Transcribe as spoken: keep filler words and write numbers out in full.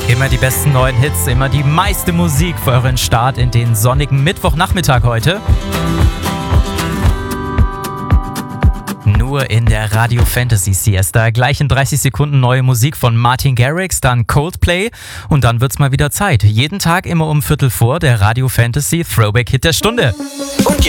Immer die besten neuen Hits, immer die meiste Musik für euren Start in den sonnigen Mittwochnachmittag heute. Nur in der Radio Fantasy Siesta. Gleich in dreißig Sekunden neue Musik von Martin Garrix, dann Coldplay und dann wird's mal wieder Zeit. Jeden Tag immer um Viertel vor der Radio Fantasy Throwback Hit der Stunde. Und